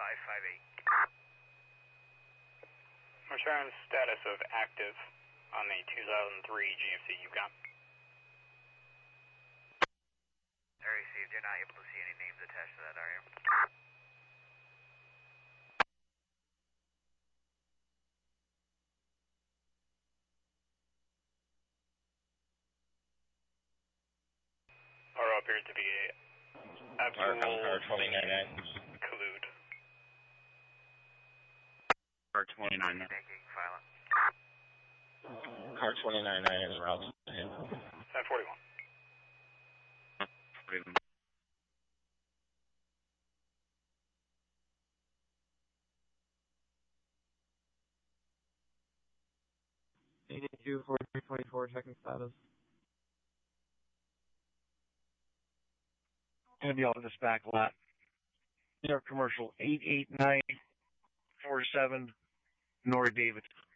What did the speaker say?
Return status of active on the 2003 GMC Yukon. Received. You're not able to see any names attached to that, are you? Or appears to be a Abdul Khalud. Car 29. Car 29 is route. 1041. Eighty-two 4324 checking status. Gonna be on this back lot. New York Commercial 88947 North Davidson.